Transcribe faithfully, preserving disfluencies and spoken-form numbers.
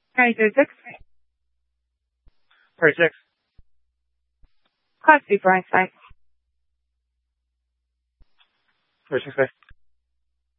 County thirty-six. thirty-six. Class B for Einstein. thirty-six, bye.